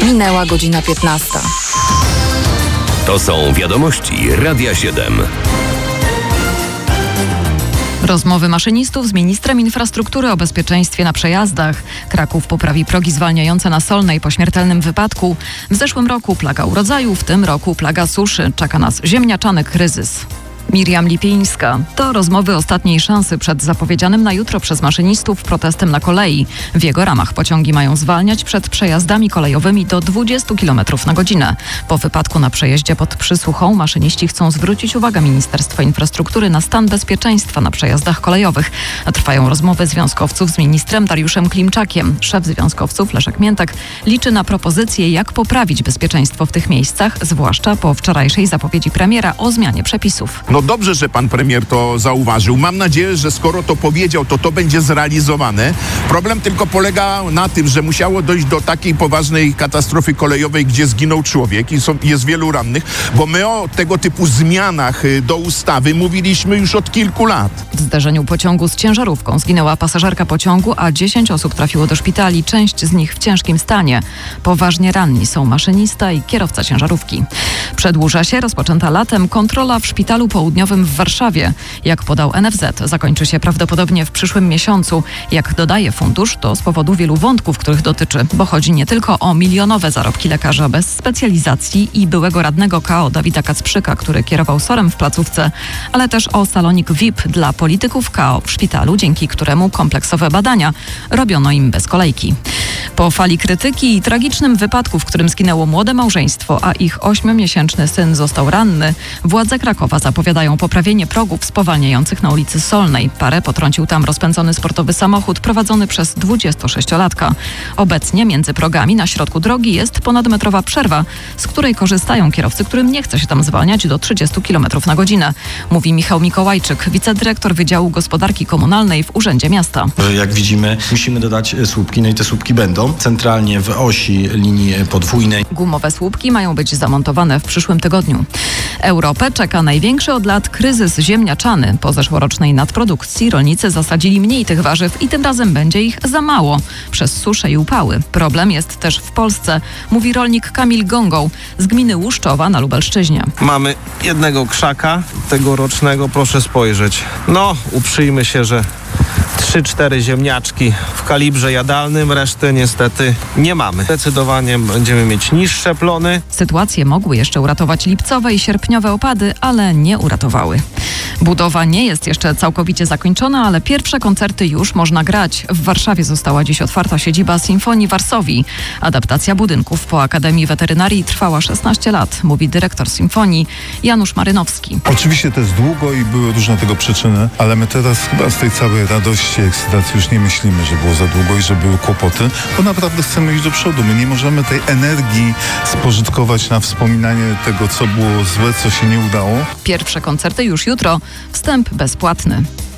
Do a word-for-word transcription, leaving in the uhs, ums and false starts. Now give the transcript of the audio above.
Minęła godzina piętnasta. To są wiadomości Radia siedem. Rozmowy maszynistów z ministrem infrastruktury o bezpieczeństwie na przejazdach. Kraków poprawi progi zwalniające na Solnej po śmiertelnym wypadku. W zeszłym roku plaga urodzaju, w tym roku plaga suszy. Czeka nas ziemniaczany kryzys. Miriam Lipińska. To rozmowy ostatniej szansy przed zapowiedzianym na jutro przez maszynistów protestem na kolei. W jego ramach pociągi mają zwalniać przed przejazdami kolejowymi do dwudziestu kilometrów na godzinę. Po wypadku na przejeździe pod Przysłuchą maszyniści chcą zwrócić uwagę Ministerstwa Infrastruktury na stan bezpieczeństwa na przejazdach kolejowych. Trwają rozmowy związkowców z ministrem Dariuszem Klimczakiem. Szef związkowców Leszek Miętek liczy na propozycje, jak poprawić bezpieczeństwo w tych miejscach, zwłaszcza po wczorajszej zapowiedzi premiera o zmianie przepisów. No dobrze, że pan premier to zauważył. Mam nadzieję, że skoro to powiedział, to to będzie zrealizowane. Problem tylko polega na tym, że musiało dojść do takiej poważnej katastrofy kolejowej, gdzie zginął człowiek i są, jest wielu rannych, bo my o tego typu zmianach do ustawy mówiliśmy już od kilku lat. W zderzeniu pociągu z ciężarówką zginęła pasażerka pociągu, a dziesięć osób trafiło do szpitali, część z nich w ciężkim stanie. Poważnie ranni są maszynista i kierowca ciężarówki. Przedłuża się rozpoczęta latem kontrola w szpitalu południowym w Warszawie. Jak podał N F Z, zakończy się prawdopodobnie w przyszłym miesiącu. Jak dodaje fundusz, to z powodu wielu wątków, których dotyczy, bo chodzi nie tylko o milionowe zarobki lekarza bez specjalizacji i byłego radnego K O Dawida Kacprzyka, który kierował SOR-em w placówce, ale też o salonik V I P dla polityków K O w szpitalu, dzięki któremu kompleksowe badania robiono im bez kolejki. Po fali krytyki i tragicznym wypadku, w którym zginęło młode małżeństwo, a ich ośmiomiesięczny syn został ranny, władze Krakowa zapowiadają poprawienie progów spowalniających na ulicy Solnej. Parę potrącił tam rozpędzony sportowy samochód prowadzony przez dwudziestosześciolatka. Obecnie między progami na środku drogi jest ponadmetrowa przerwa, z której korzystają kierowcy, którym nie chce się tam zwalniać do trzydziestu kilometrów na godzinę. Mówi Michał Mikołajczyk, wicedyrektor Wydziału Gospodarki Komunalnej w Urzędzie Miasta. Jak widzimy, musimy dodać słupki, no i te słupki będą centralnie w osi linii podwójnej. Gumowe słupki mają być zamontowane w przyszłym tygodniu. Europę czeka największy od lat kryzys ziemniaczany. Po zeszłorocznej nadprodukcji rolnicy zasadzili mniej tych warzyw i tym razem będzie ich za mało przez susze i upały. Problem jest też w Polsce, mówi rolnik Kamil Gągą z gminy Łuszczowa na Lubelszczyźnie. Mamy jednego krzaka tegorocznego, proszę spojrzeć. No, uprzyjmy się, że trzy cztery ziemniaczki w kalibrze jadalnym, reszty niestety nie mamy. Zdecydowanie będziemy mieć niższe plony. Sytuację mogły jeszcze uratować lipcowe i sierpniowe opady, ale nie uratowały. Budowa nie jest jeszcze całkowicie zakończona, ale pierwsze koncerty już można grać. W Warszawie została dziś otwarta siedziba Sinfonii Varsovii. Adaptacja budynków po Akademii Weterynarii trwała szesnaście lat, mówi dyrektor Sinfonii Janusz Marynowski. Oczywiście to jest długo i były różne tego przyczyny, ale my teraz chyba z tej całej radości, ekscytacji już nie myślimy, że było za długo i że były kłopoty, bo naprawdę chcemy iść do przodu. My nie możemy tej energii spożytkować na wspominanie tego, co było złe, co się nie udało. Pierwsze koncerty już jutro. Wstęp bezpłatny.